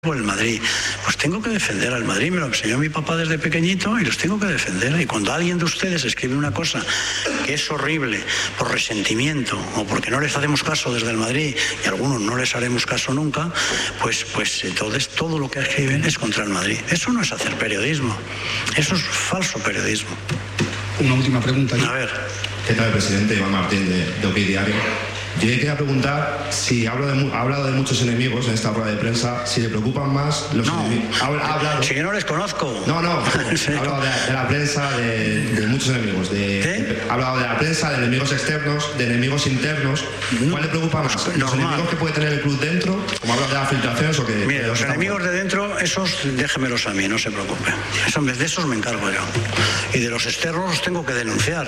por el Madrid, pues tengo que defender al Madrid, me lo enseñó mi papá desde pequeñito y los tengo que defender. Y cuando alguien de ustedes escribe una cosa que es horrible por resentimiento o porque no les hacemos caso desde el Madrid y a algunos no les haremos caso nunca, pues entonces todo lo que escriben es contra el Madrid. Eso no es hacer periodismo, eso es falso periodismo. Una última pregunta. A ver. ¿Qué tal, presidente? Iván Martín de OK Diario. Yo le quería preguntar si ha hablado de muchos enemigos en esta rueda de prensa, si le preocupan más los enemigos. Ha hablado. Si yo no les conozco. No. Sí. Ha hablado de la prensa, de muchos enemigos. Ha hablado de la prensa, de enemigos externos, de enemigos internos. ¿Cuál le preocupa más? ¿Los enemigos que puede tener el club dentro? Como habla de las filtraciones o que... Mire, los enemigos de dentro, esos déjemelos a mí, no se preocupe. De esos me encargo yo. Y de los externos los tengo que denunciar.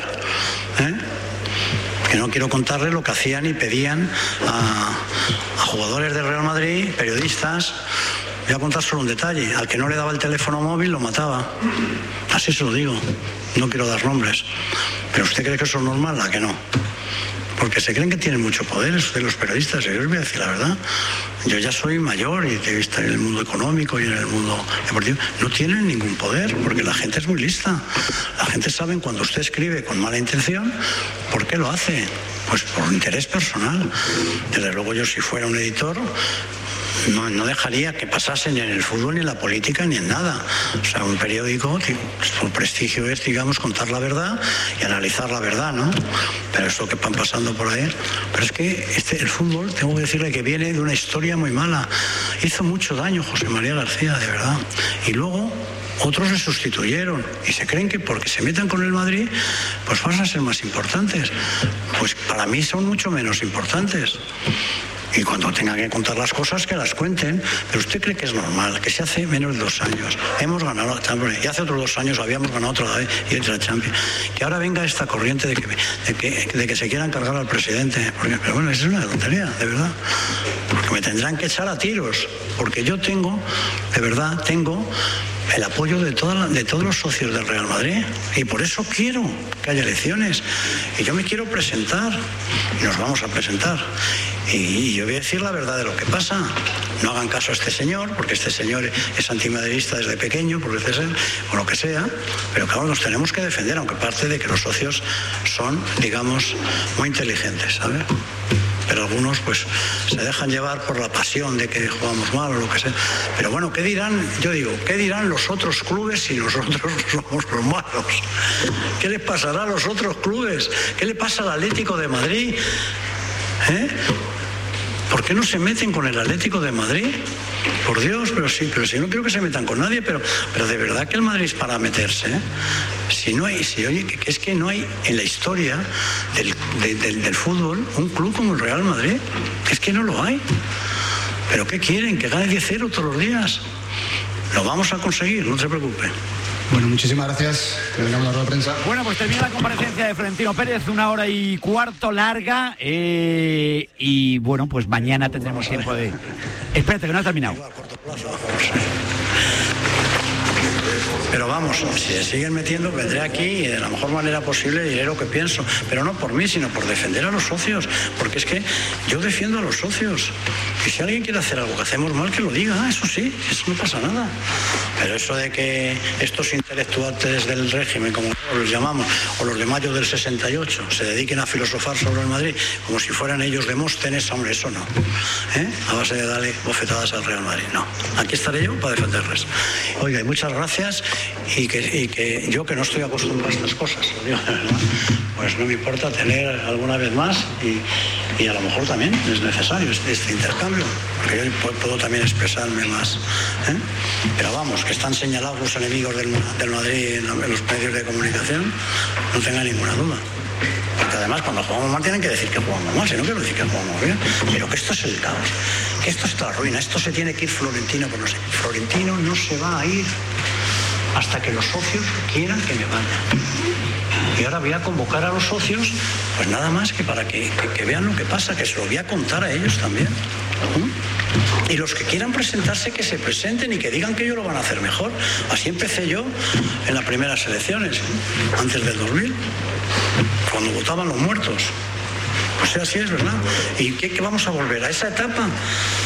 Que no quiero contarle lo que hacían y pedían a jugadores del Real Madrid, periodistas. Voy a contar solo un detalle: al que no le daba el teléfono móvil lo mataba. Así se lo digo, no quiero dar nombres. ¿Pero usted cree que eso es normal? ¿A que no? Porque se creen que tienen mucho poder los periodistas. Yo les voy a decir la verdad. Yo ya soy mayor y he visto en el mundo económico y en el mundo deportivo. No tienen ningún poder porque la gente es muy lista. La gente sabe cuando usted escribe con mala intención, ¿por qué lo hace? Pues por interés personal. Desde luego yo, si fuera un editor, no dejaría que pasasen ni en el fútbol, ni en la política, ni en nada. O sea, un periódico, su prestigio es, digamos, contar la verdad y analizar la verdad, ¿no? Pero eso que van pasando por ahí. Pero es que el fútbol, tengo que decirle que viene de una historia muy mala. Hizo mucho daño José María García, de verdad. Y luego otros le sustituyeron y se creen que porque se metan con el Madrid, pues van a ser más importantes. Pues para mí son mucho menos importantes. Y cuando tengan que contar las cosas, que las cuenten. Pero usted cree que es normal, que se hace menos de 2 años hemos ganado la Champions, y hace otros 2 años habíamos ganado otra vez y otra Champions, que ahora venga esta corriente de que se quieran cargar al presidente? Pero bueno, eso es una tontería, de verdad. Porque me tendrán que echar a tiros, porque yo tengo el apoyo de todos los socios del Real Madrid, y por eso quiero que haya elecciones, y yo me quiero presentar y nos vamos a presentar, y yo voy a decir la verdad de lo que pasa. No hagan caso a este señor, porque este señor es antimaderista desde pequeño, por decir ser, o lo que sea, pero claro, nos tenemos que defender, aunque parte de que los socios son, digamos, muy inteligentes, ¿sabes? Pero algunos pues se dejan llevar por la pasión de que jugamos mal o lo que sea. Pero bueno, ¿qué dirán? Yo digo, ¿qué dirán los otros clubes si nosotros somos los malos? ¿Qué les pasará a los otros clubes? ¿Qué le pasa al Atlético de Madrid? ¿Por qué no se meten con el Atlético de Madrid? Por Dios, pero si no quiero que se metan con nadie, pero de verdad que el Madrid es para meterse, ¿eh? Es que no hay en la historia del fútbol un club como el Real Madrid. Es que no lo hay. ¿Pero qué quieren? ¿Que gane 10-0 todos los días? Lo vamos a conseguir, no se preocupe. Bueno, muchísimas gracias. Terminamos la rueda de prensa. Bueno, pues termina la comparecencia de Florentino Pérez, 1 hora y cuarto larga. Y bueno, pues mañana tendremos tiempo de... Espérate, que no ha terminado. Pero vamos, si se siguen metiendo, vendré aquí y de la mejor manera posible diré lo que pienso. Pero no por mí, sino por defender a los socios. Porque es que yo defiendo a los socios. Y si alguien quiere hacer algo que hacemos mal, que lo diga, eso sí, eso no pasa nada. Pero eso de que estos intelectuales del régimen, como los llamamos, o los de mayo del 68, se dediquen a filosofar sobre el Madrid como si fueran ellos Demóstenes, hombre, eso no. A base de darle bofetadas al Real Madrid, no. Aquí estaré yo para defenderles. Oiga, y muchas gracias, y que yo, que no estoy acostumbrado a estas cosas, pues no me importa tener alguna vez más, y a lo mejor también es necesario este intercambio, porque yo puedo también expresarme más. Pero vamos, que están señalados los enemigos del Madrid en los medios de comunicación, no tenga ninguna duda. Porque además cuando jugamos mal tienen que decir que jugamos mal, si no quiero decir que jugamos bien. Pero que esto es el caos, que esto es la ruina, esto se tiene que ir Florentino, pero no sé. Florentino no se va a ir hasta que los socios quieran que me vaya. Y ahora voy a convocar a los socios, pues nada más que para que vean lo que pasa, que se lo voy a contar a ellos también. Y los que quieran presentarse, que se presenten y que digan que ellos lo van a hacer mejor. Así empecé yo en las primeras elecciones, antes del 2000, cuando votaban los muertos. Pues así es, ¿verdad? ¿Y qué vamos a volver a esa etapa?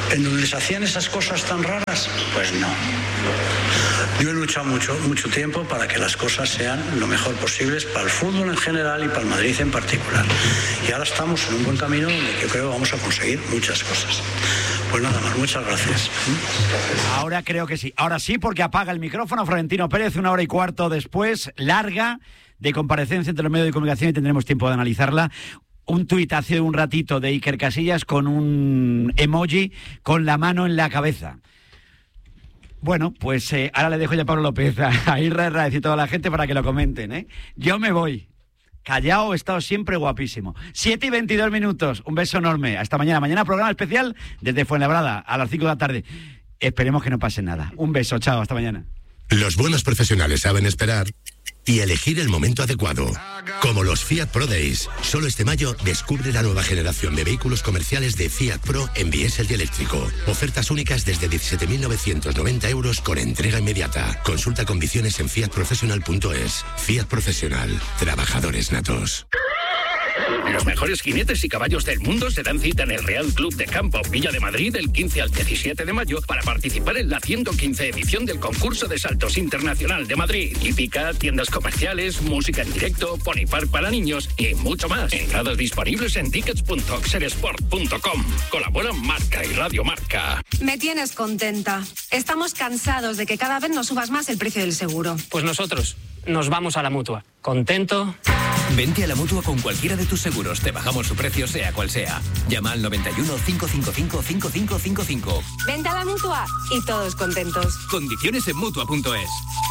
¿En donde se hacían esas cosas tan raras? Pues no. Yo he luchado mucho tiempo para que las cosas sean lo mejor posibles para el fútbol en general y para el Madrid en particular. Y ahora estamos en un buen camino donde yo creo que vamos a conseguir muchas cosas. Pues nada más, muchas gracias. Ahora creo que sí. Ahora sí, porque apaga el micrófono Florentino Pérez 1h15 después, larga, de comparecencia entre los medios de comunicación, y tendremos tiempo de analizarla. Un tuit hace un ratito de Iker Casillas con un emoji con la mano en la cabeza. Bueno, pues ahora le dejo ya a Pablo López, a Irra y a toda la gente para que lo comenten, ¿eh? Yo me voy. Callao, he estado siempre guapísimo. 7:22. Un beso enorme. Hasta mañana. Mañana programa especial desde Fuenlabrada a las 5 de la tarde. Esperemos que no pase nada. Un beso, chao, hasta mañana. Los buenos profesionales saben esperar y elegir el momento adecuado. Como los Fiat Pro Days. Solo este mayo descubre la nueva generación de vehículos comerciales de Fiat Pro en diésel y eléctrico. Ofertas únicas desde 17.990 euros con entrega inmediata. Consulta condiciones en fiatprofessional.es. Fiat Professional. Trabajadores natos. Los mejores jinetes y caballos del mundo se dan cita en el Real Club de Campo Villa de Madrid del 15 al 17 de mayo para participar en la 115 edición del concurso de saltos internacional de Madrid. Hípica, tiendas comerciales, música en directo, pony park para niños y mucho más. Entradas disponibles en tickets.oxeresport.com. Colaboran Marca y Radio Marca. Me tienes contenta. Estamos cansados de que cada vez nos subas más el precio del seguro. Pues nosotros nos vamos a la Mutua. ¿Contento? Vente a la Mutua con cualquiera de tus seguros. Te bajamos su precio sea cual sea. Llama al 91 555 5555. Vente a la Mutua y todos contentos. Condiciones en Mutua.es.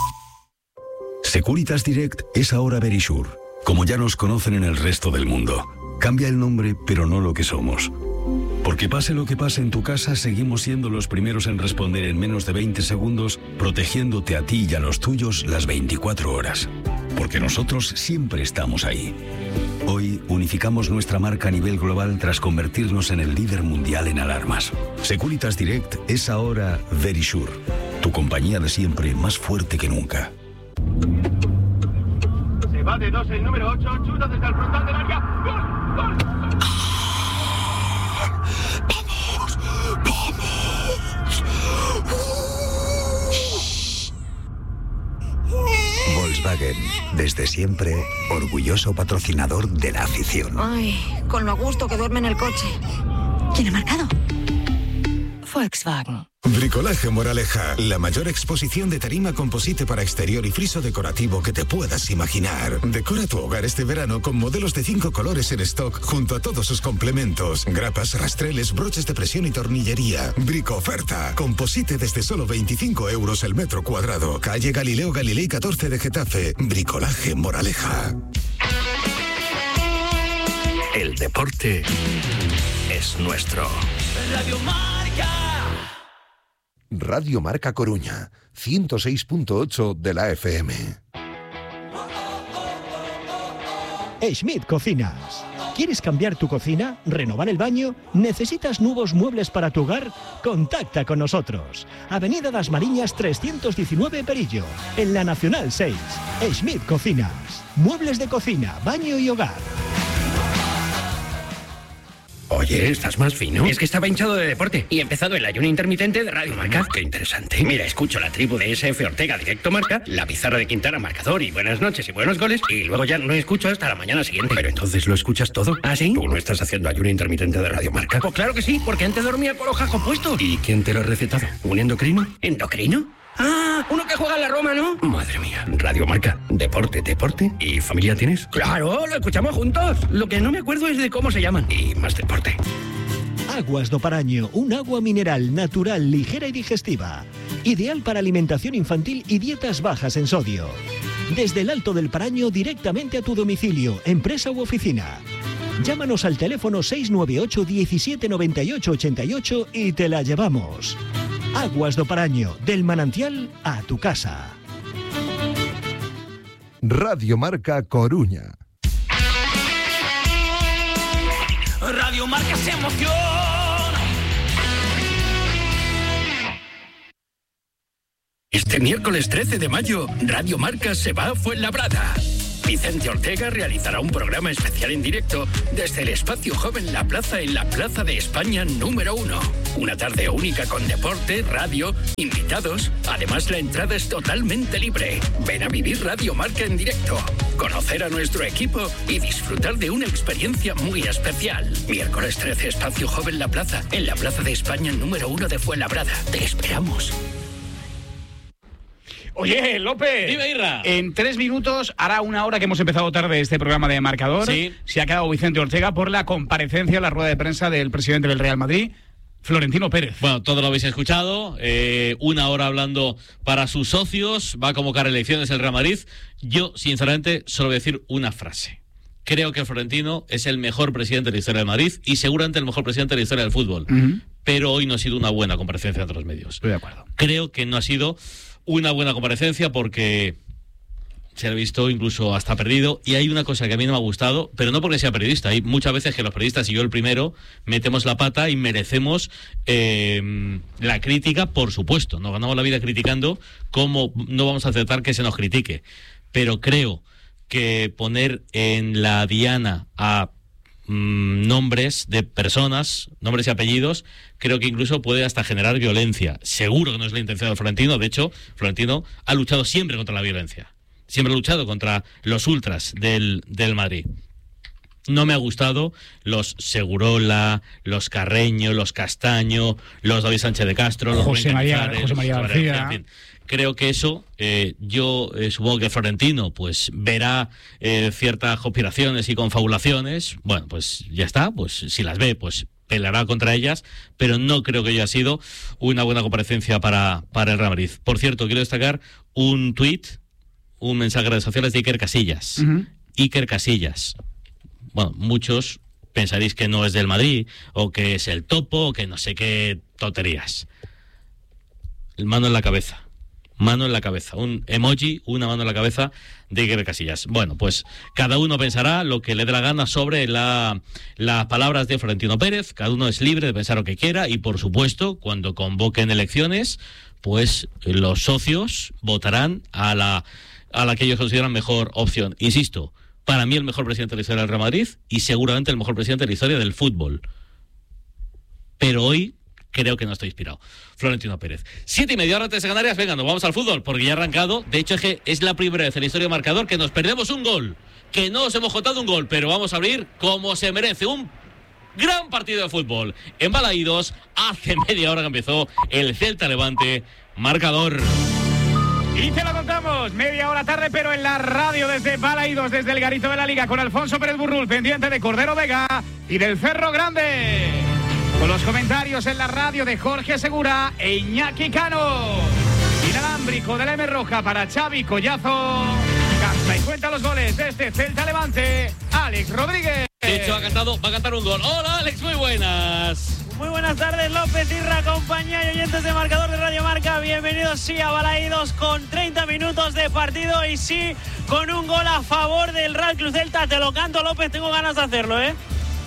Securitas Direct es ahora Verisure, como ya nos conocen en el resto del mundo. Cambia el nombre, pero no lo que somos. Porque pase lo que pase en tu casa, seguimos siendo los primeros en responder en menos de 20 segundos, protegiéndote a ti y a los tuyos las 24 horas. Porque nosotros siempre estamos ahí. Hoy unificamos nuestra marca a nivel global tras convertirnos en el líder mundial en alarmas. Securitas Direct es ahora Verisure, tu compañía de siempre más fuerte que nunca. Se va de 2 el número 8, chuta desde el frontal del área. ¡Gol! ¡Gol! Volkswagen, desde siempre, orgulloso patrocinador de la afición. Ay, con lo a gusto que duerme en el coche. ¿Quién ha marcado? Volkswagen. Bricolaje Moraleja, la mayor exposición de tarima composite para exterior y friso decorativo que te puedas imaginar. Decora tu hogar este verano con modelos de 5 colores en stock junto a todos sus complementos, grapas, rastreles, broches de presión y tornillería. Brico oferta, composite desde solo 25 euros el metro cuadrado. Calle Galileo Galilei 14 de Getafe. Bricolaje Moraleja. El deporte es nuestro. Radio Marca. Radio Marca Coruña, 106.8 de la FM. Schmidt Cocinas. ¿Quieres cambiar tu cocina? ¿Renovar el baño? ¿Necesitas nuevos muebles para tu hogar? Contacta con nosotros. Avenida Das Mariñas 319 Perillo, en la Nacional 6. Schmidt Cocinas. Muebles de cocina, baño y hogar. Oye, ¿estás más fino? Es que estaba hinchado de deporte y he empezado el ayuno intermitente de Radio Marca. Qué interesante. Mira, escucho la tribu de SF Ortega Directo Marca, la pizarra de Quintana Marcador y buenas noches y buenos goles, y luego ya no escucho hasta la mañana siguiente. Pero entonces lo escuchas todo. ¿Ah, sí? ¿Tú no estás haciendo ayuno intermitente de Radio Marca? Pues claro que sí, porque antes dormía con los jajos puestos. ¿Y quién te lo ha recetado? ¿Un endocrino? ¿Endocrino? Ah, uno que juega en la Roma, ¿no? Madre mía, Radio Marca, deporte y familia tienes. Claro, lo escuchamos juntos. Lo que no me acuerdo es de cómo se llaman. Y más deporte. Aguas do Paraño, un agua mineral natural, ligera y digestiva. Ideal para alimentación infantil y dietas bajas en sodio. Desde el Alto del Paraño directamente a tu domicilio, empresa u oficina. Llámanos al teléfono 698 17 98 88 y te la llevamos. Aguas do Paraño, del manantial a tu casa. Radio Marca Coruña. Radio Marca se emociona. Este miércoles 13 de mayo, Radio Marca se va a Fuenlabrada. Vicente Ortega realizará un programa especial en directo desde el Espacio Joven La Plaza en la Plaza de España número 1. Una tarde única con deporte, radio, invitados. Además, la entrada es totalmente libre. Ven a vivir Radio Marca en directo, conocer a nuestro equipo y disfrutar de una experiencia muy especial. Miércoles 13, Espacio Joven La Plaza, en la Plaza de España número 1 de Fuenlabrada. Te esperamos. Oye, López. Dime, Irra. En 3 minutos, hará una hora que hemos empezado tarde este programa de Marcador. Sí. Se ha quedado Vicente Ortega por la comparecencia en la rueda de prensa del presidente del Real Madrid, Florentino Pérez. Bueno, todo lo habéis escuchado. Una hora hablando para sus socios. Va a convocar elecciones el Real Madrid. Yo, sinceramente, solo voy a decir una frase. Creo que Florentino es el mejor presidente de la historia del Madrid y seguramente el mejor presidente de la historia del fútbol. Pero hoy no ha sido una buena comparecencia ante los medios. Estoy de acuerdo. Creo que no ha sido una buena comparecencia porque se ha visto incluso hasta perdido. Y hay una cosa que a mí no me ha gustado, pero no porque sea periodista. Hay muchas veces que los periodistas, y yo el primero, metemos la pata y merecemos la crítica, por supuesto. Nos ganamos la vida criticando, ¿cómo no vamos a aceptar que se nos critique? Pero creo que poner en la diana a nombres de personas, nombres y apellidos, creo que incluso puede hasta generar violencia. Seguro que no es la intención de Florentino. De hecho, Florentino ha luchado siempre contra la violencia. Siempre ha luchado contra los ultras del Madrid. No me ha gustado los Segurola, los Carreño, los Castaño, los David Sánchez de Castro, los José María García. En fin, creo que eso, yo supongo que Florentino pues verá ciertas conspiraciones y confabulaciones. Bueno, pues ya está, pues si las ve, pues peleará contra ellas, pero no creo que haya sido una buena comparecencia para el Real Madrid. Por cierto, quiero destacar un tuit, un mensaje en redes sociales de Iker Casillas. Iker Casillas. Bueno, muchos pensaréis que no es del Madrid, o que es el topo, o que no sé qué tonterías. Mano en la cabeza. Mano en la cabeza. Un emoji, una mano en la cabeza de Iker Casillas. Bueno, pues cada uno pensará lo que le dé la gana sobre las palabras de Florentino Pérez. Cada uno es libre de pensar lo que quiera y, por supuesto, cuando convoquen elecciones, pues los socios votarán a la que ellos consideran mejor opción. Insisto, para mí el mejor presidente de la historia del Real Madrid y seguramente el mejor presidente de la historia del fútbol. Pero hoy creo que no estoy inspirado. Florentino Pérez. 7:30 horas de Canarias. Venga, nos vamos al fútbol porque ya ha arrancado. De hecho, es la primera vez en la historia de Marcador que nos perdemos un gol. Que no os hemos jotado un gol, pero vamos a abrir como se merece. Un gran partido de fútbol. En Balaídos, hace media hora que empezó el Celta Levante. Marcador. Y te lo contamos, media hora tarde, pero en la radio desde Balaídos, desde el garito de la Liga, con Alfonso Pérez Burrul, pendiente de Cordero Vega y del Cerro Grande. Con los comentarios en la radio de Jorge Segura e Iñaki Cano. Inalámbrico de la M Roja para Xavi Collazo. Canta y cuenta los goles desde Celta Levante, Alex Rodríguez. De hecho, va a cantar un gol. Hola, Alex, muy buenas. Muy buenas tardes, López, Irra, compañía y oyentes de Marcador de Radio Marca. Bienvenidos, sí, a Balaídos con 30 minutos de partido y sí, con un gol a favor del Real Club Celta. Te lo canto, López, tengo ganas de hacerlo, ¿eh?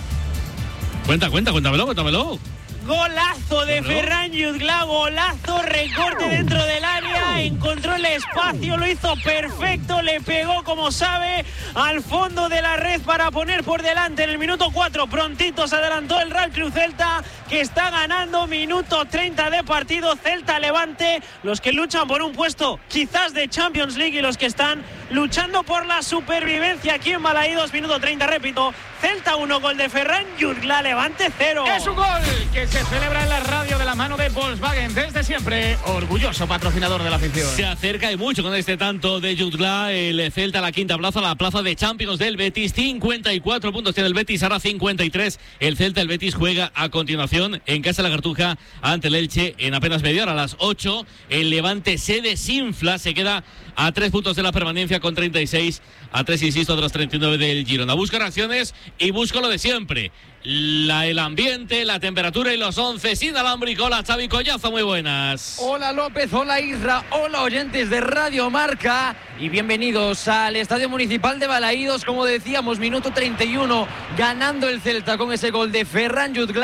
Cuéntamelo. Golazo de Ferran Jutgla, golazo, recorte dentro del área, encontró el espacio, lo hizo perfecto, le pegó como sabe al fondo de la red para poner por delante en el minuto 4. Prontito se adelantó el Real Club Celta, que está ganando. Minuto 30 de partido, Celta Levante, los que luchan por un puesto quizás de Champions League y los que están luchando por la supervivencia aquí en Balaídos. Minuto 30, repito, Celta 1, gol de Ferran Jutgla, Levante 0. Es un gol que se celebra en la radio de la mano de Volkswagen, desde siempre orgulloso patrocinador de la afición. Se acerca y mucho con este tanto de Jutgla, el Celta a la quinta plaza, la plaza de Champions del Betis. 54 puntos tiene el Betis, ahora 53 el Celta. El Betis juega a continuación en casa de la Cartuja ante el Elche en apenas media hora. A las 8 el Levante se desinfla, se queda a 3 puntos de la permanencia con 36, a 3, insisto, de los 39 del Girona. Busco reacciones y busco lo de siempre. El ambiente, la temperatura y los 11 inalámbrico. Hola, Xavi Collazo, muy buenas. Hola, López, hola, Isra, hola, oyentes de Radio Marca y bienvenidos al Estadio Municipal de Balaídos. Como decíamos, minuto 31, ganando el Celta con ese gol de Ferran Jutgla.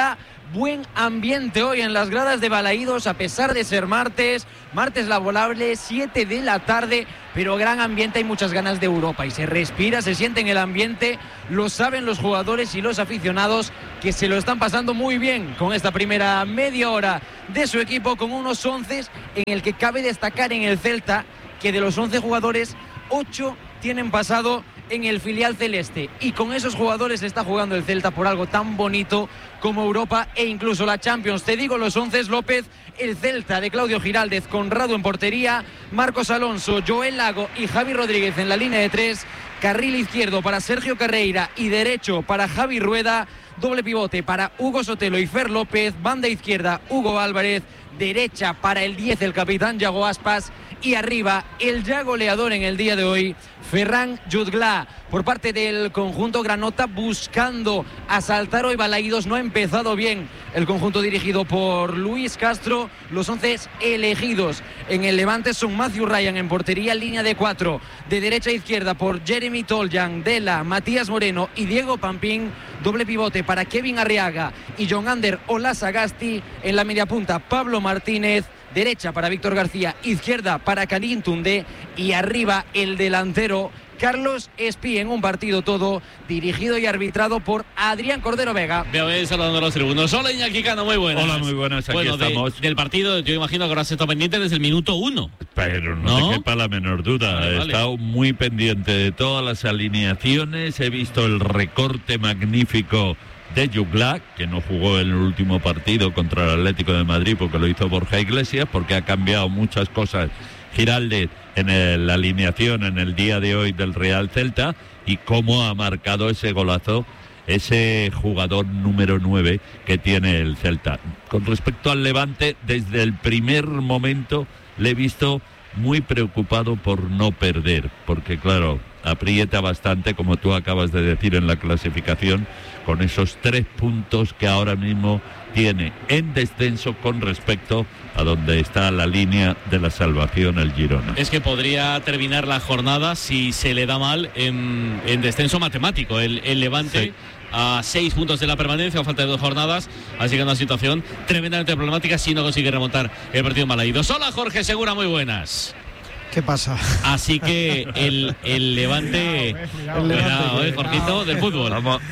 buen ambiente hoy en las gradas de Balaídos, a pesar de ser martes laborable, 7 de la tarde, pero gran ambiente, hay muchas ganas de Europa y se respira, se siente en el ambiente, lo saben los jugadores y los aficionados que se lo están pasando muy bien con esta primera media hora de su equipo, con unos 11 en el que cabe destacar en el Celta que de los 11 jugadores, 8 tienen pasado en el filial celeste, y con esos jugadores está jugando el Celta por algo tan bonito como Europa e incluso la Champions. Te digo los 11: López, el Celta de Claudio Giraldez, Conrado en portería, Marcos Alonso, Joel Lago y Javi Rodríguez en la línea de 3, carril izquierdo para Sergio Carreira y derecho para Javi Rueda, doble pivote para Hugo Sotelo y Fer López, banda izquierda Hugo Álvarez, derecha para el 10 el capitán Yago Aspas, y arriba el ya goleador en el día de hoy, Ferran Jutgla. Por parte del conjunto granota, buscando asaltar hoy Balaídos, no ha empezado bien el conjunto dirigido por Luis Castro. Los 11 elegidos en el Levante son Matthew Ryan en portería, línea de 4, de derecha a izquierda por Jeremy Toljan, Dela, Matías Moreno y Diego Pampín, doble pivote para Kevin Arriaga y John Ander Olasagasti, en la media punta Pablo Martínez, derecha para Víctor García, izquierda para Karim Toundé y arriba el delantero Carlos Espí, en un partido todo dirigido y arbitrado por Adrián Cordero Vega. Voy saludando a los tribunos. Hola, Iñaki Cano, muy buenas. Hola, muy buenas, aquí estamos. Del partido, yo imagino que ahora se está pendiente desde el minuto 1. Pero no te quepa la menor duda. He estado muy pendiente de todas las alineaciones, he visto el recorte magnífico de Jutgla, que no jugó en el último partido contra el Atlético de Madrid porque lo hizo Borja Iglesias, porque ha cambiado muchas cosas Giraldez en la alineación en el día de hoy del Real Celta, y cómo ha marcado ese golazo ese jugador número 9 que tiene el Celta. Con respecto al Levante, desde el primer momento le he visto muy preocupado por no perder, porque claro, aprieta bastante, como tú acabas de decir, en la clasificación, con esos 3 puntos que ahora mismo tiene en descenso con respecto a donde está la línea de la salvación, el Girona. Es que podría terminar la jornada, si se le da mal, en descenso matemático el Levante. Sí. A 6 puntos de la permanencia, a falta de 2 jornadas, así que una situación tremendamente problemática si no consigue remontar el partido en Balaídos. Hola, Jorge Segura, muy buenas. ¿Qué pasa? Así que el Levante, cuidado, Jorgito, del fútbol.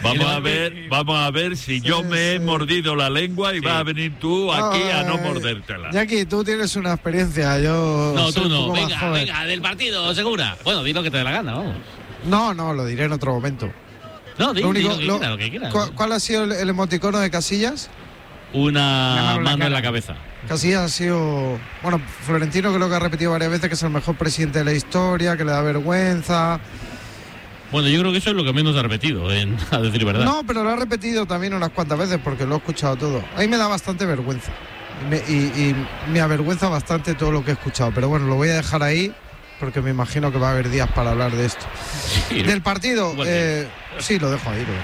Vamos a ver si yo me he mordido la lengua y vas a venir tú aquí a no mordértela. Jackie, tú tienes una experiencia, yo... No, tú no. Venga, del partido, Segura. Bueno, di lo que te dé la gana, vamos. No, lo diré en otro momento. No, lo que quieras. ¿Cuál ha sido el emoticono de Casillas? Una mano en la cabeza. Casillas ha sido... Bueno, Florentino creo que ha repetido varias veces que es el mejor presidente de la historia, que le da vergüenza. Bueno, yo creo que eso es lo que menos ha repetido, a decir verdad. No, pero lo ha repetido también unas cuantas veces porque lo he escuchado todo. A mí me da bastante vergüenza. Y me avergüenza bastante todo lo que he escuchado. Pero bueno, lo voy a dejar ahí porque me imagino que va a haber días para hablar de esto. Sí, del partido... sí, lo dejo ahí.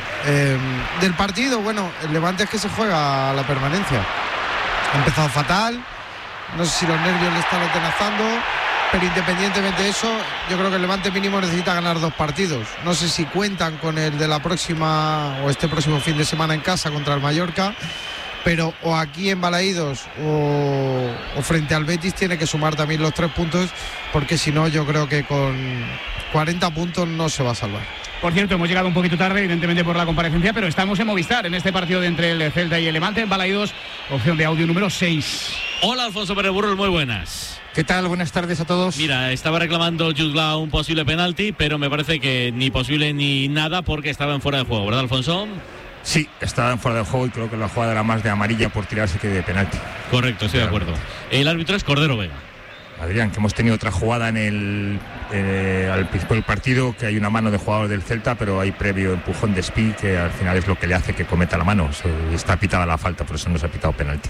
Del partido, bueno, el Levante es que se juega a la permanencia. Ha empezado fatal, no sé si los nervios le están atenazando, pero independientemente de eso, yo creo que el Levante mínimo necesita ganar 2 partidos. No sé si cuentan con el de la próxima o este próximo fin de semana en casa contra el Mallorca, pero o aquí en Balaídos o frente al Betis tiene que sumar también los 3 puntos, porque si no yo creo que con 40 puntos no se va a salvar. Por cierto, hemos llegado un poquito tarde, evidentemente por la comparecencia, pero estamos en Movistar, en este partido entre el Celta y el Levante, en Balaídos, opción de audio número 6. Hola, Alfonso Pérez Burrul, muy buenas. ¿Qué tal? Buenas tardes a todos. Mira, estaba reclamando Jutgla un posible penalti, pero me parece que ni posible ni nada porque estaba en fuera de juego, ¿verdad, Alfonso? Sí, estaba en fuera de juego y creo que la jugada era más de amarilla por tirarse que de penalti. Correcto, estoy de acuerdo. El árbitro es Cordero Vega. Adrián, que hemos tenido otra jugada al principio del partido, que hay una mano de jugador del Celta, pero hay previo empujón de Espí, que al final es lo que le hace que cometa la mano. Está pitada la falta, por eso no se ha pitado penalti.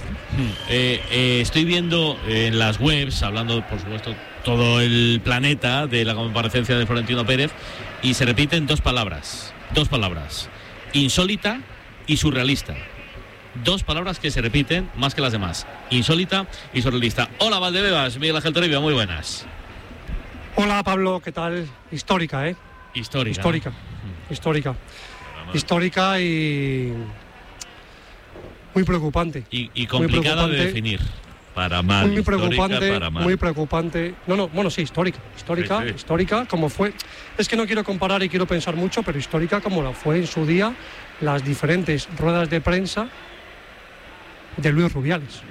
Estoy viendo en las webs, hablando por supuesto todo el planeta de la comparecencia de Florentino Pérez, y se repiten 2 palabras. 2 palabras. Insólita y surrealista. 2 palabras que se repiten más que las demás: insólita y surrealista. Hola, Valdebebas, Miguel Ángel Toribio, muy buenas. Hola, Pablo, ¿qué tal? Histórica, ¿eh? Histórica y Muy preocupante. Y complicada de definir. Para mal, muy preocupante, histórica, para mal. Muy preocupante. Histórica, como fue. Es que no quiero comparar y quiero pensar mucho, pero histórica como la fue en su día las diferentes ruedas de prensa de Luis Rubiales.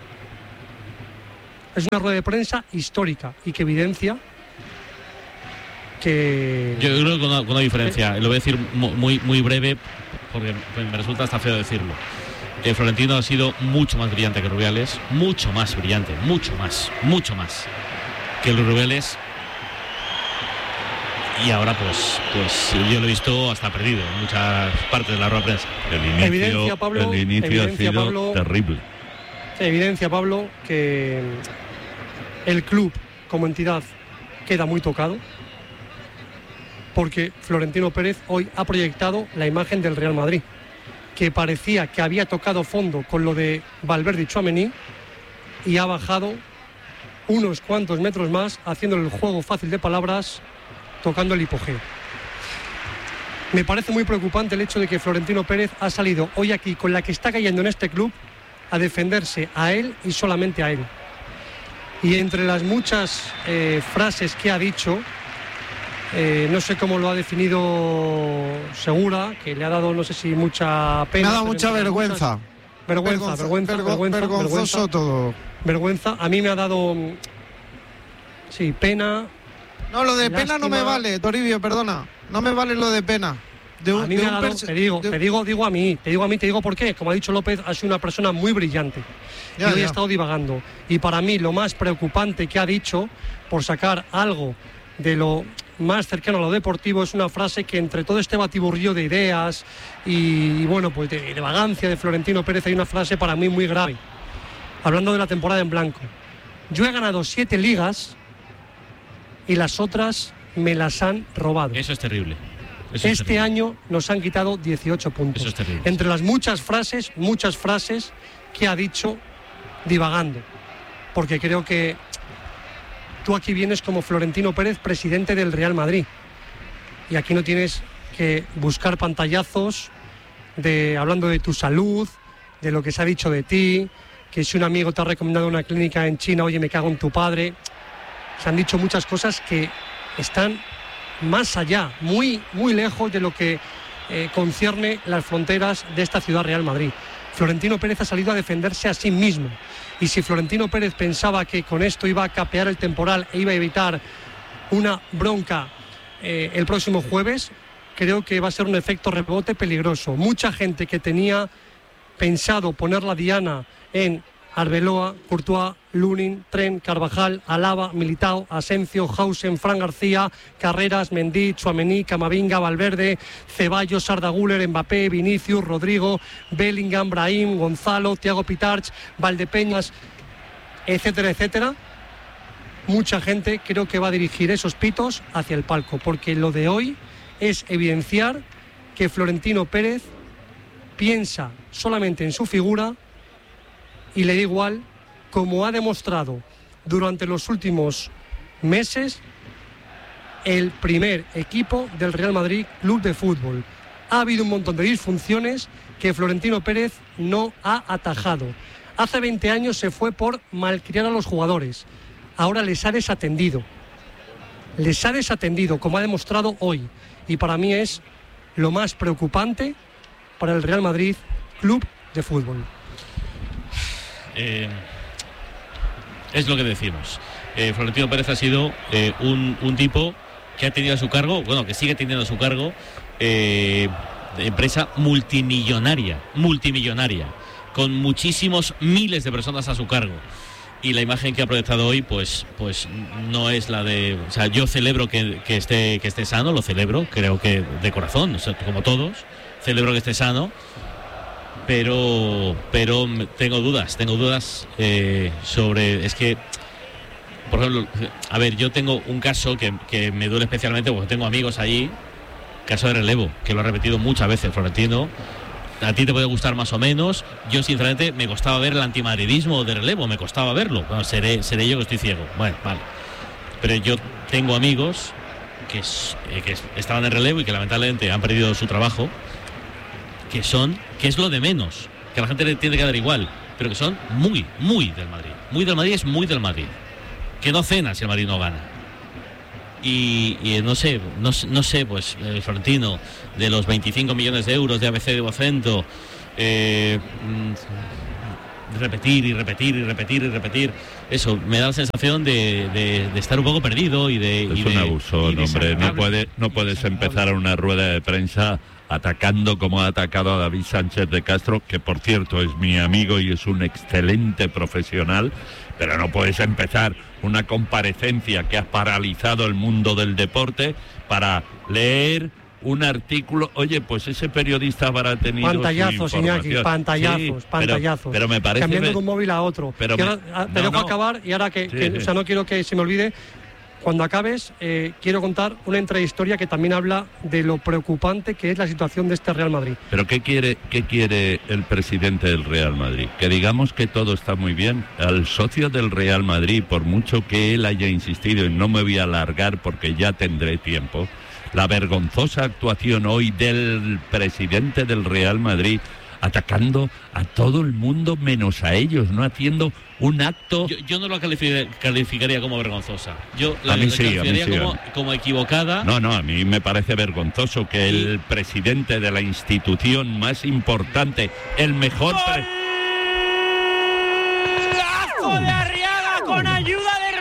Es una rueda de prensa histórica y que evidencia que... Yo creo que con una diferencia, lo voy a decir muy breve, porque me resulta hasta feo decirlo. Florentino ha sido mucho más brillante que Rubiales, mucho más brillante, mucho más que los Rubiales. Y ahora pues yo lo he visto hasta perdido en muchas partes de la rueda de prensa. El inicio ha sido Pablo, terrible. Evidencia, Pablo, que el club como entidad queda muy tocado, porque Florentino Pérez hoy ha proyectado la imagen del Real Madrid, que parecía que había tocado fondo con lo de Valverde y Tchouaméni, y ha bajado unos cuantos metros más, haciendo el juego fácil de palabras, tocando el hipogeo. Me parece muy preocupante el hecho de que Florentino Pérez ha salido hoy aquí con la que está cayendo en este club a defenderse a él y solamente a él. Y entre las muchas frases que ha dicho, no sé cómo lo ha definido Segura, que le ha dado, no sé si mucha pena. Me ha dado mucha vergüenza. Vergonzoso todo. Vergüenza. A mí me ha dado, sí, pena. No, lo de lástima. Pena no me vale, Toribio, perdona. No me vale lo de pena. A mí me ha dado, te digo por qué. Como ha dicho López, ha sido una persona muy brillante. Y hoy ha estado divagando. Y para mí lo más preocupante que ha dicho, por sacar algo de lo más cercano a lo deportivo, es una frase que entre todo este batiburrillo de ideas y bueno, pues de vagancia de Florentino Pérez, hay una frase para mí muy grave, hablando de la temporada en blanco. Yo he ganado 7 ligas y las otras me las han robado. Eso es terrible. Este año nos han quitado 18 puntos. Eso es terrible. Entre las muchas frases que ha dicho divagando, porque creo que tú aquí vienes como Florentino Pérez, presidente del Real Madrid, y aquí no tienes que buscar pantallazos hablando de tu salud, de lo que se ha dicho de ti, que si un amigo te ha recomendado una clínica en China, oye, me cago en tu padre. Se han dicho muchas cosas que están más allá, muy lejos de lo que concierne las fronteras de esta ciudad Real Madrid. Florentino Pérez ha salido a defenderse a sí mismo, y si Florentino Pérez pensaba que con esto iba a capear el temporal e iba a evitar una bronca el próximo jueves, creo que va a ser un efecto rebote peligroso. Mucha gente que tenía pensado poner la diana en Arbeloa, Courtois, Lunin, Trent, Carvajal, Alaba, Militao, Asensio, Hausen, Fran García, Carreras, Mendy, Tchouaméni, Camavinga, Valverde, Ceballos, Arda Güler, Mbappé, Vinicius, Rodrigo, Bellingham, Brahim, Gonzalo, Thiago Pitarch, Valdepeñas, etcétera, etcétera. Mucha gente creo que va a dirigir esos pitos hacia el palco, porque lo de hoy es evidenciar que Florentino Pérez piensa solamente en su figura y le da igual, como ha demostrado durante los últimos meses el primer equipo del Real Madrid Club de Fútbol. Ha habido un montón de disfunciones que Florentino Pérez no ha atajado. Hace 20 años se fue por malcriar a los jugadores. Ahora les ha desatendido. Como ha demostrado hoy. Y para mí es lo más preocupante para el Real Madrid Club de Fútbol. Es lo que decimos. Florentino Pérez ha sido un tipo que ha tenido a su cargo, bueno, que sigue teniendo a su cargo, de empresa multimillonaria, con muchísimos miles de personas a su cargo. Y la imagen que ha proyectado hoy, pues no es la de... O sea, yo celebro que esté sano, lo celebro, creo que de corazón, o sea, como todos, celebro que esté sano. Pero tengo dudas sobre... Es que, por ejemplo, a ver, yo tengo un caso que me duele especialmente porque tengo amigos allí, caso de relevo, que lo ha repetido muchas veces Florentino. A ti te puede gustar más o menos. Yo, sinceramente, me costaba ver el antimadridismo de relevo, me costaba verlo. Bueno, seré yo que estoy ciego. Bueno, vale. Pero yo tengo amigos que estaban en relevo y que lamentablemente han perdido su trabajo, que es lo de menos. que a la gente le tiene que dar igual, pero que son muy, muy del Madrid. Muy del Madrid es muy del Madrid. Que no cena si el Madrid no gana. Y no sé, pues el Florentino, de los 25 millones de euros de ABC de Vocento, repetir y repetir y repetir y repetir, eso me da la sensación de estar un poco perdido y de... Es un abuso, hombre, no puedes empezar una rueda de prensa atacando como ha atacado a David Sánchez de Castro, que por cierto es mi amigo y es un excelente profesional, pero no puedes empezar una comparecencia que ha paralizado el mundo del deporte para leer un artículo. Oye, pues ese periodista habrá tenido pantallazos, Iñaki, pantallazos, pantallazos. Pero me parece cambiando de un móvil a otro. Pero te dejo acabar y ahora o sea, no quiero que se me olvide. Cuando acabes, quiero contar una intrahistoria que también habla de lo preocupante que es la situación de este Real Madrid. ¿Pero qué quiere el presidente del Real Madrid? Que digamos que todo está muy bien. Al socio del Real Madrid, por mucho que él haya insistido, y no me voy a alargar porque ya tendré tiempo, la vergonzosa actuación hoy del presidente del Real Madrid, atacando a todo el mundo menos a ellos, no haciendo un acto... Yo no lo calificaría como vergonzosa. Yo la calificaría como equivocada. No, a mí me parece vergonzoso que el presidente de la institución más importante, el mejor... ¡Golazo de Arriaga con ayuda de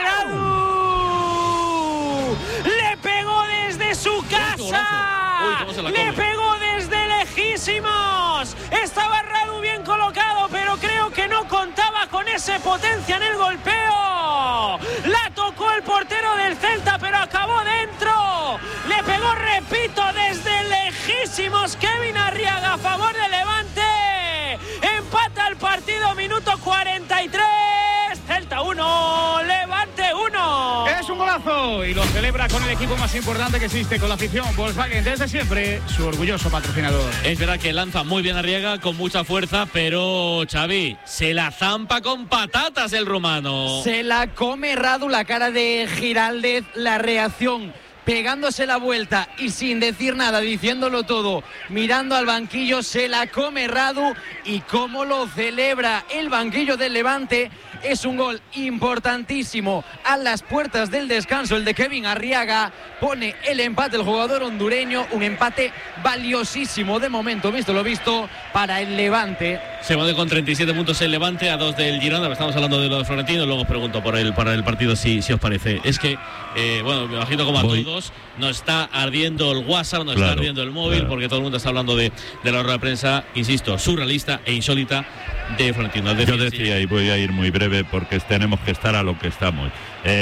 Radu! ¡Le pegó desde su casa! ¡Le pegó desde lejísimos! Estaba Radu bien colocado, pero creo que no contaba con esa potencia en el golpeo. La tocó el portero del Celta, pero acabó dentro. Le pegó, repito, desde lejísimos Kevin Arriaga a favor de Levante. Empata el partido, minuto 43. Celta 1, Levante 1. Es un golazo y lo celebra con el equipo más importante que existe, con la afición. Volkswagen, desde siempre, su orgulloso patrocinador. Es verdad que lanza muy bien Arriaga, con mucha fuerza, pero Xavi, se la zampa con patatas el rumano. Se la come Radu, la cara de Giraldez, la reacción, pegándose la vuelta y sin decir nada, diciéndolo todo, mirando al banquillo, se la come Radu. Y cómo lo celebra el banquillo del Levante. Es un gol importantísimo a las puertas del descanso, el de Kevin Arriaga. Pone el empate el jugador hondureño, un empate valiosísimo de momento, visto lo visto, para el Levante. Se va con 37 puntos el Levante, a 2 del Girona. Estamos hablando de lo de Florentino, luego os pregunto para el partido si os parece. Es que, bueno, me imagino como a todos, nos está ardiendo el WhatsApp, nos está ardiendo el móvil, porque todo el mundo está hablando de la rueda de prensa, insisto, surrealista e insólita de Florentino. Yo decía, y voy a ir muy breve porque tenemos que estar a lo que estamos.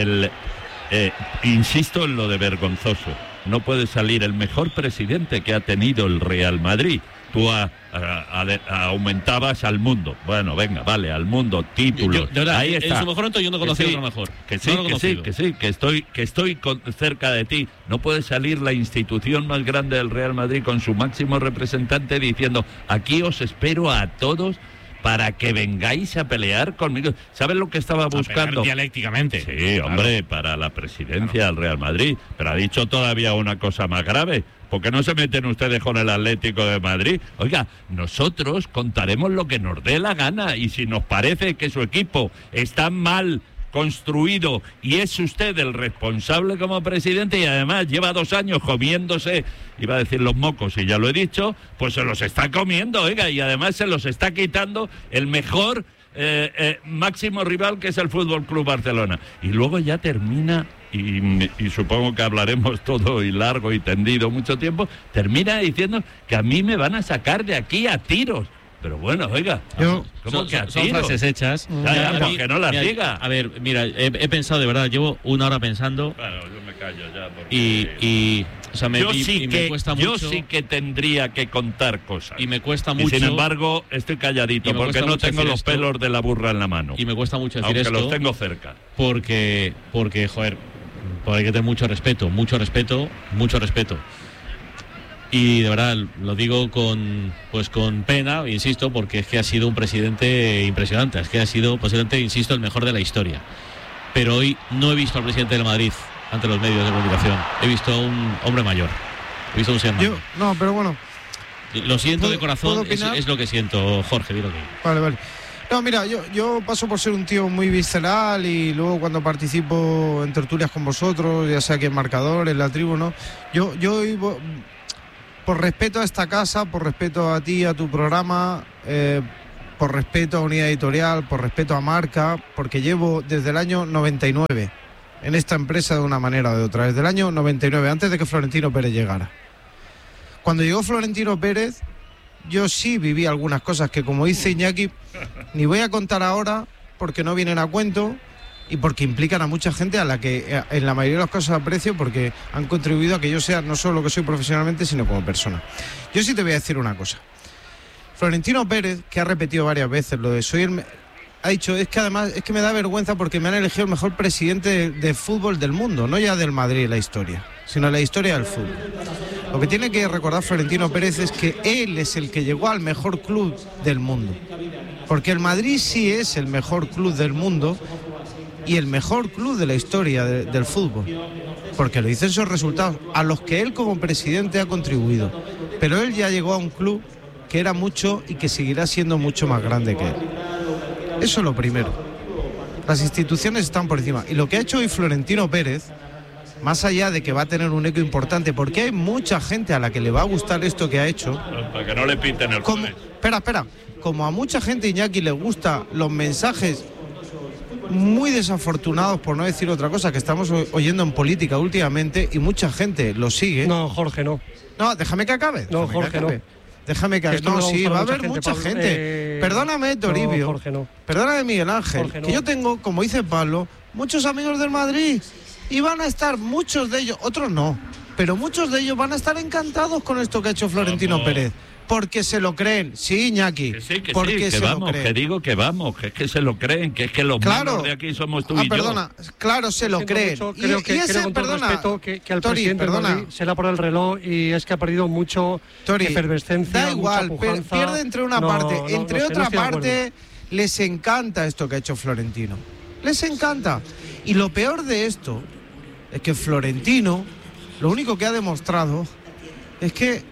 Insisto en lo de vergonzoso. No puede salir el mejor presidente que ha tenido el Real Madrid. Tú aumentabas al mundo. Bueno, venga, vale, al mundo, títulos. De verdad, ahí está. En su mejor momento yo no conocí otro mejor. Que estoy cerca de ti. No puede salir la institución más grande del Real Madrid con su máximo representante diciendo: aquí os espero a todos para que vengáis a pelear conmigo. ¿Sabes lo que estaba buscando? Dialécticamente. Sí, hombre, para la presidencia del Real Madrid. Pero ha dicho todavía una cosa más grave. ¿Por qué no se meten ustedes con el Atlético de Madrid? Oiga, nosotros contaremos lo que nos dé la gana, y si nos parece que su equipo está mal construido y es usted el responsable como presidente, y además lleva 2 años comiéndose, iba a decir los mocos y ya lo he dicho, pues se los está comiendo, oiga, y además se los está quitando el mejor máximo rival, que es el Fútbol Club Barcelona. Y luego ya termina, y supongo que hablaremos todo y largo y tendido mucho tiempo, termina diciendo que a mí me van a sacar de aquí a tiros. Pero bueno, oiga, son frases hechas. Que no las diga. A ver, mira, he pensado, de verdad, llevo 1 hora pensando. Bueno, yo me callo ya. Y o sea, me cuesta mucho. Yo sí que tendría que contar cosas. Y me cuesta mucho. Y sin embargo, estoy calladito porque no tengo los pelos de la burra en la mano. Y me cuesta mucho decir esto. Aunque los tengo cerca. Porque, joder, hay que tener mucho respeto. Y de verdad lo digo con pena, insisto, porque es que ha sido un presidente impresionante, es que ha sido posiblemente, insisto, el mejor de la historia. Pero hoy no he visto al presidente del Madrid ante los medios de comunicación, he visto a un hombre mayor, he visto a un señor mayor. No, pero bueno, Lo siento de corazón, es lo que siento, Jorge, dilo que. Vale. No, mira, yo paso por ser un tío muy visceral y luego cuando participo en tertulias con vosotros, ya sea que en Marcador, en la tribu, ¿no? Yo por respeto a esta casa, por respeto a ti, a tu programa, por respeto a Unidad Editorial, por respeto a Marca, porque llevo desde el año 99 en esta empresa de una manera o de otra, desde el año 99, antes de que Florentino Pérez llegara. Cuando llegó Florentino Pérez, yo sí viví algunas cosas que, como dice Iñaki, ni voy a contar ahora porque no vienen a cuento y porque implican a mucha gente a la que en la mayoría de los casos aprecio, porque han contribuido a que yo sea no solo lo que soy profesionalmente, sino como persona. Yo sí te voy a decir una cosa. Florentino Pérez, que ha repetido varias veces lo de ha dicho, es que además es que me da vergüenza porque me han elegido el mejor presidente de fútbol del mundo, no ya del Madrid la historia, sino la historia del fútbol. Lo que tiene que recordar Florentino Pérez es que él es el que llegó al mejor club del mundo, porque el Madrid sí es el mejor club del mundo y el mejor club de la historia del fútbol, porque lo dicen sus resultados, a los que él como presidente ha contribuido, pero él ya llegó a un club que era mucho y que seguirá siendo mucho más grande que él. Eso es lo primero. Las instituciones están por encima. Y lo que ha hecho hoy Florentino Pérez, más allá de que va a tener un eco importante, porque hay mucha gente a la que le va a gustar esto que ha hecho. Para que no le pinten el jueves. Espera. Como a mucha gente, Iñaki, le gustan los mensajes muy desafortunados, por no decir otra cosa, que estamos oyendo en política últimamente, y mucha gente lo sigue. No, Jorge, no. No, déjame que acabe. No, Jorge, no. Déjame que... No, sí, va a haber mucha gente. Perdóname, Toribio. No, Jorge, no. Perdóname, Miguel Ángel. Jorge, no. Que yo tengo, como dice Pablo, muchos amigos del Madrid. Y van a estar, muchos de ellos, otros no, pero muchos de ellos van a estar encantados con esto que ha hecho Florentino Pérez. Porque se lo creen. Sí, Iñaki. Que vamos, que digo que vamos, que es que se lo creen, que es que los malos de aquí somos tú y yo. Claro, se lo creen. Creo que con todo respeto que al presidente se le ha por el reloj y es que ha perdido mucho efervescencia. Da igual, pierde entre una parte. Entre otra parte, les encanta esto que ha hecho Florentino. Les encanta. Y lo peor de esto es que Florentino, lo único que ha demostrado es que,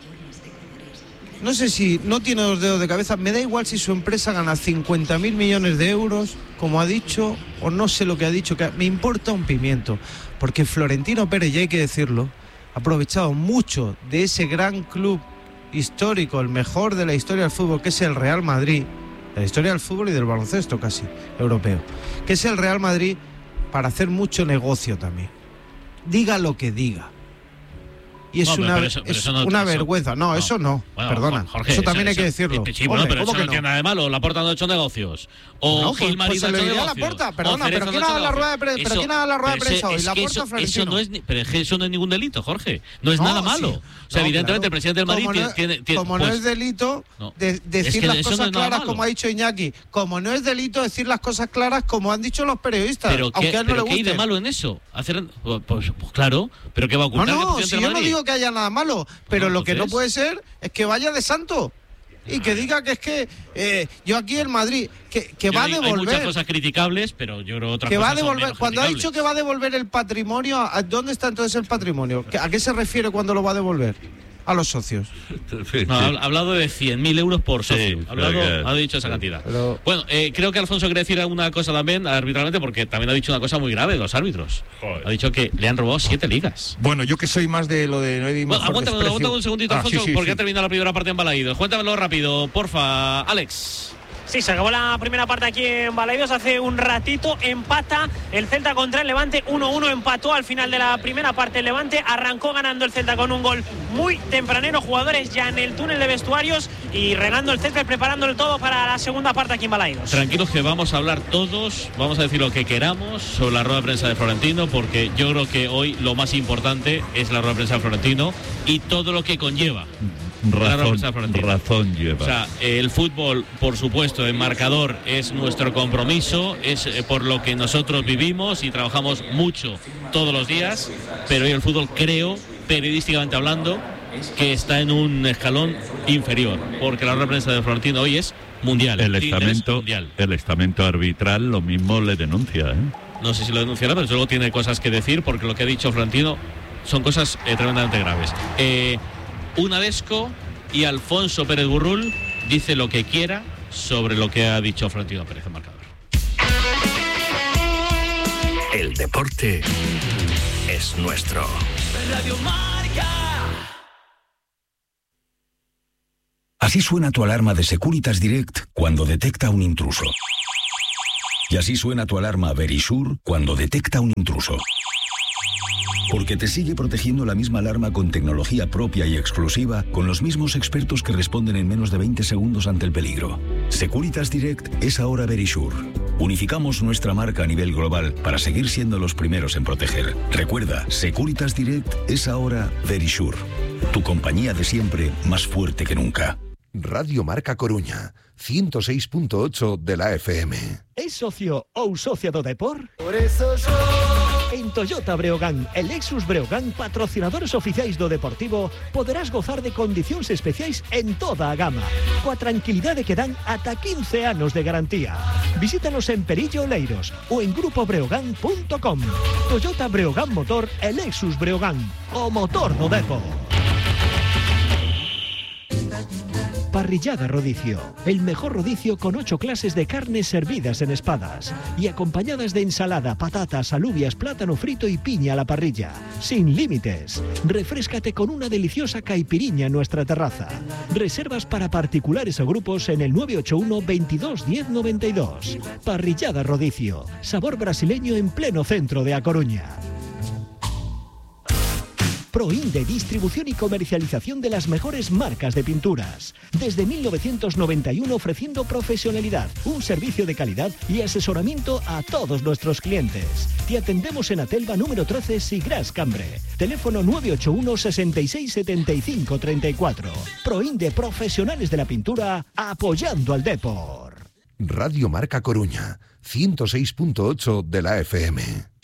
no sé si no tiene dos dedos de cabeza, me da igual si su empresa gana 50.000 millones de euros, como ha dicho, o no sé lo que ha dicho, que me importa un pimiento, porque Florentino Pérez, ya hay que decirlo, ha aprovechado mucho de ese gran club histórico, el mejor de la historia del fútbol, que es el Real Madrid, de la historia del fútbol y del baloncesto casi, europeo, que es el Real Madrid, para hacer mucho negocio también. Diga lo que diga. Y es una vergüenza. No, eso no. Bueno, perdona. Jorge, eso también hay que decirlo. Sí, bueno, pero eso no tiene nada de malo. Laporta no ha hecho negocios. O no, Gilmarín no ha hecho negocios. Laporta, perdona, pero ¿quién haga la rueda de prensa? ¿Pero quién haga la rueda de prensa hoy? Laporta o Florentino. Pero es que eso no es ningún delito, Jorge. No es nada malo. Sí. O sea, evidentemente el presidente del Madrid tiene... Como no es delito decir las cosas claras como ha dicho Iñaki. Como no es delito decir las cosas claras como han dicho los periodistas. Aunque a él no le guste. ¿Qué hay de malo en eso? Pues claro, pero ¿qué va a ocultar? No, si yo no digo que haya nada malo. Pero lo que no puede ser es que vaya de santo y que diga que es que yo aquí en Madrid que va a devolver. Hay muchas cosas criticables, pero yo creo otras que cosas va a devolver. Cuando ha dicho que va a devolver el patrimonio, ¿dónde está entonces el patrimonio? ¿A qué se refiere cuando lo va a devolver? A los socios. No, ha hablado de 100.000 euros por socio. Ha dicho esa cantidad. Bueno, creo que Alfonso quiere decir alguna cosa también arbitralmente, porque también ha dicho una cosa muy grave de los árbitros. Joder. Ha dicho que le han robado 7 ligas. Bueno, yo que soy más de lo de no hay mejor desprecio. Aguántame un segundito, Alfonso, porque ha terminado la primera parte en Balaídos. Cuéntamelo rápido, porfa, Alex. Sí, se acabó la primera parte aquí en Balaídos hace un ratito, empata el Celta contra el Levante, 1-1, empató al final de la primera parte el Levante, arrancó ganando el Celta con un gol muy tempranero, jugadores ya en el túnel de vestuarios y regando el Celta, preparándolo todo para la segunda parte aquí en Balaídos. Tranquilos que vamos a hablar todos, vamos a decir lo que queramos sobre la rueda de prensa de Florentino, porque yo creo que hoy lo más importante es la rueda de prensa de Florentino y todo lo que conlleva. Razón lleva. O sea, el fútbol, por supuesto, en Marcador es nuestro compromiso, es por lo que nosotros vivimos y trabajamos mucho todos los días, pero hoy el fútbol, creo, periodísticamente hablando, que está en un escalón inferior, porque la rueda de prensa de Florentino hoy es mundial. El estamento arbitral lo mismo le denuncia, ¿eh? No sé si lo denunciará, pero luego tiene cosas que decir, porque lo que ha dicho Florentino son cosas tremendamente graves. Un Adesco y Alfonso Pérez Burrul dice lo que quiera sobre lo que ha dicho Florentino Pérez en marcador. El deporte es nuestro. Radio Marca. Así suena tu alarma de Securitas Direct cuando detecta un intruso. Y así suena tu alarma Verisure cuando detecta un intruso. Porque te sigue protegiendo la misma alarma con tecnología propia y exclusiva, con los mismos expertos que responden en menos de 20 segundos ante el peligro. Securitas Direct es ahora Verisure. Unificamos nuestra marca a nivel global para seguir siendo los primeros en proteger. Recuerda, Securitas Direct es ahora Verisure. Tu compañía de siempre, más fuerte que nunca. Radio Marca Coruña, 106.8 de la FM. ¿Es socio ou socia do Depor? Por eso yo... En Toyota Breogán e Lexus Breogán, patrocinadores oficiais do Deportivo, poderás gozar de condicións especiais en toda a gama, coa tranquilidade que dan ata 15 anos de garantía. Visítanos en Perillo Oleiros ou en grupobreogán.com. Toyota Breogán Motor e Lexus Breogán, o motor do Depor. Parrillada Rodicio, el mejor rodicio con 8 clases de carnes servidas en espadas y acompañadas de ensalada, patatas, alubias, plátano frito y piña a la parrilla. Sin límites. Refréscate con una deliciosa caipiriña en nuestra terraza. Reservas para particulares o grupos en el 981 22 10 92. Parrillada Rodicio, sabor brasileño en pleno centro de A Coruña. Proinde, distribución y comercialización de las mejores marcas de pinturas. Desde 1991 ofreciendo profesionalidad, un servicio de calidad y asesoramiento a todos nuestros clientes. Te atendemos en Atelva número 13, Sigras Cambre. Teléfono 981 66 75 34. Proinde, profesionales de la pintura, apoyando al Depor. Radio Marca Coruña, 106.8 de la FM.